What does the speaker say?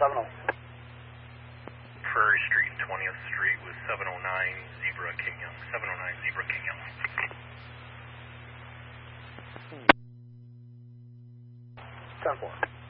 70. Prairie Street and 20th Street with 709 Zebra King Young. 709 Zebra King Young. 10-4.